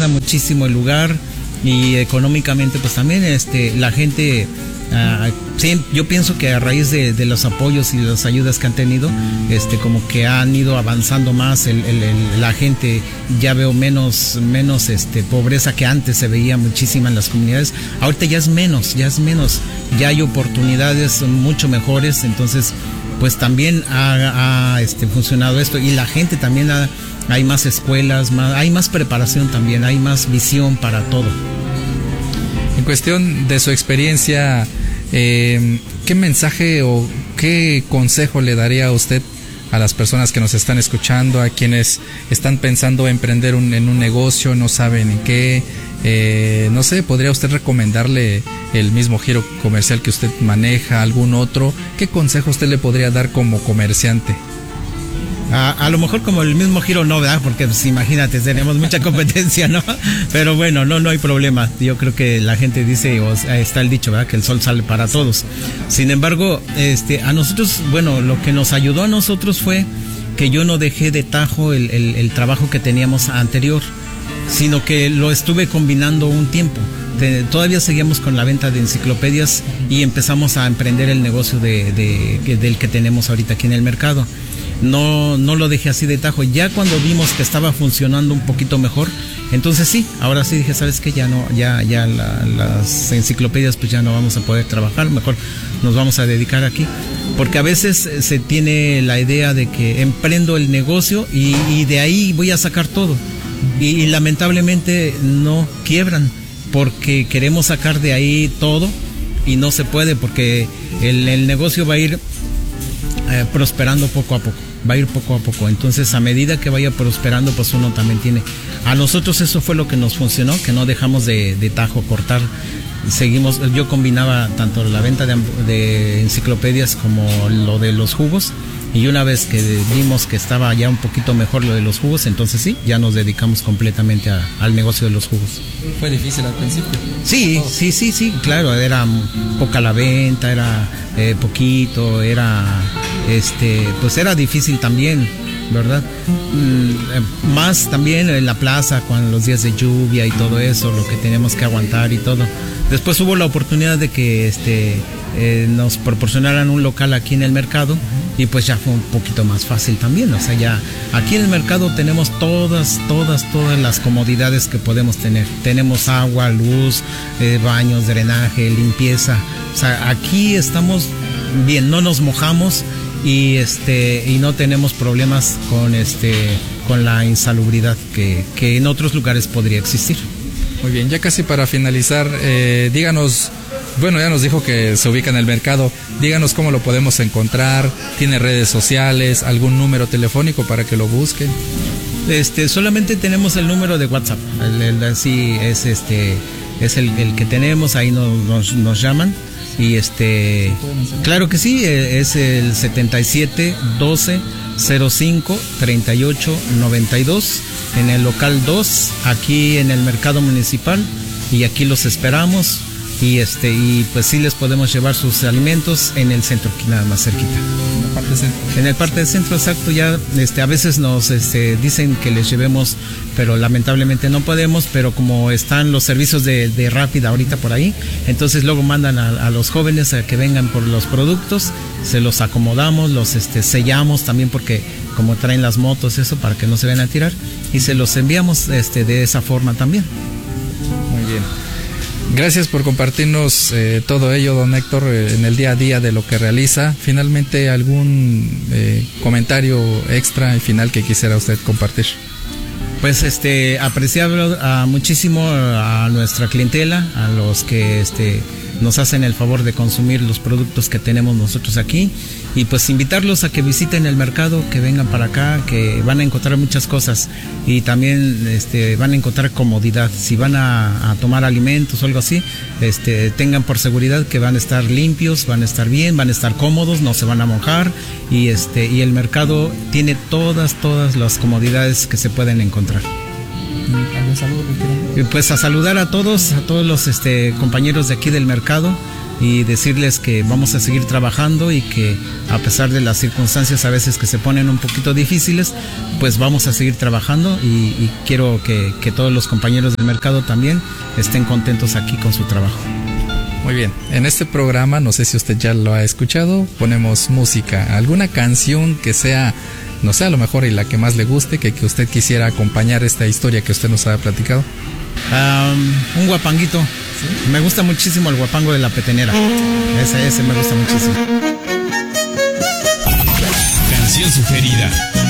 agrada muchísimo el lugar y económicamente pues también la gente, sí, yo pienso que a raíz de los apoyos y las ayudas que han tenido, como que han ido avanzando más la gente. Ya veo menos pobreza que antes se veía muchísima en las comunidades. Ahorita ya es menos, ya hay oportunidades mucho mejores, entonces pues también ha funcionado esto, y la gente también hay más escuelas, hay más preparación también, hay más visión para todo. En cuestión de su experiencia, ¿qué mensaje o qué consejo le daría a usted a las personas que nos están escuchando, a quienes están pensando emprender en un negocio, no saben en qué? No sé, ¿podría usted recomendarle el mismo giro comercial que usted maneja, algún otro? ¿Qué consejo usted le podría dar como comerciante? A lo mejor como el mismo giro no, ¿verdad? Porque pues, imagínate, tenemos mucha competencia, ¿no? Pero bueno, no hay problema. Yo creo que la gente dice, está el dicho, ¿verdad? Que el sol sale para todos. Sin embargo, a nosotros, bueno, lo que nos ayudó a nosotros fue que yo no dejé de tajo el trabajo que teníamos anterior, sino que lo estuve combinando un tiempo. Todavía seguíamos con la venta de enciclopedias y empezamos a emprender el negocio del que tenemos ahorita aquí en el mercado. No lo dejé así de tajo. Ya cuando vimos que estaba funcionando un poquito mejor, entonces sí, ahora sí dije, ¿sabes qué? Las enciclopedias pues ya no vamos a poder trabajar, mejor nos vamos a dedicar aquí. Porque a veces se tiene la idea de que emprendo el negocio y de ahí voy a sacar todo. Y lamentablemente no, quiebran, porque queremos sacar de ahí todo y no se puede, porque el negocio va a ir prosperando poco a poco, va a ir poco a poco. Entonces, a medida que vaya prosperando, pues uno también tiene. A nosotros eso fue lo que nos funcionó, que no dejamos de tajo cortar. Seguimos, yo combinaba tanto la venta de enciclopedias como lo de los jugos, y una vez que vimos que estaba ya un poquito mejor lo de los jugos, entonces sí, ya nos dedicamos completamente al negocio de los jugos. ¿Fue difícil al principio? Sí, claro, era poca la venta, era poquito, pues era difícil también, ¿verdad? Más también en la plaza, con los días de lluvia y todo eso, lo que teníamos que aguantar y todo. Después hubo la oportunidad de que nos proporcionaran un local aquí en el mercado, y pues ya fue un poquito más fácil también. O sea, ya aquí en el mercado tenemos todas las comodidades que podemos tener. Tenemos agua, luz, baños, drenaje, limpieza. O sea, aquí estamos bien, no nos mojamos y no tenemos problemas con la insalubridad que en otros lugares podría existir. Muy bien, ya casi para finalizar, díganos, bueno, ya nos dijo que se ubica en el mercado, díganos cómo lo podemos encontrar, tiene redes sociales, algún número telefónico para que lo busquen. Solamente tenemos el número de WhatsApp, así es el que tenemos, ahí nos llaman, y claro que sí, es el 77 12 05 38 92 en el local 2, aquí en el mercado municipal, y aquí los esperamos. Y pues sí les podemos llevar sus alimentos en el centro, aquí nada más cerquita. En la parte centro. En el parte del centro, exacto. Ya a veces nos dicen que les llevemos, pero lamentablemente no podemos. Pero como están los servicios de Rápida ahorita por ahí, entonces luego mandan a los jóvenes a que vengan por los productos, se los acomodamos, los sellamos también, porque como traen las motos, eso, para que no se vayan a tirar, y se los enviamos de esa forma también. Muy bien. Gracias por compartirnos todo ello, don Héctor, en el día a día de lo que realiza. Finalmente, ¿algún comentario extra y final que quisiera usted compartir? Pues apreciar muchísimo a nuestra clientela, a los que nos hacen el favor de consumir los productos que tenemos nosotros aquí, y pues invitarlos a que visiten el mercado, que vengan para acá, que van a encontrar muchas cosas, y también van a encontrar comodidad. Si van a tomar alimentos o algo así, tengan por seguridad que van a estar limpios, van a estar bien, van a estar cómodos, no se van a mojar, y el mercado tiene todas las comodidades que se pueden encontrar. Pues a saludar a todos los compañeros de aquí del mercado, y decirles que vamos a seguir trabajando y que a pesar de las circunstancias a veces que se ponen un poquito difíciles, pues vamos a seguir trabajando y quiero que todos los compañeros del mercado también estén contentos aquí con su trabajo. Muy bien, en este programa, no sé si usted ya lo ha escuchado, ponemos música, alguna canción que sea, no sé, a lo mejor y la que más le guste, que usted quisiera acompañar esta historia que usted nos ha platicado. Un guapanguito. ¿Sí? Me gusta muchísimo el guapango de la petenera. Ese me gusta muchísimo. Canción sugerida.